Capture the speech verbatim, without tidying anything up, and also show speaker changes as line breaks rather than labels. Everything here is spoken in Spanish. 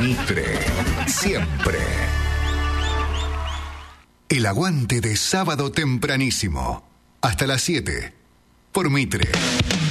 Mitre, siempre. El aguante de sábado tempranísimo. Hasta las siete. Por Mitre.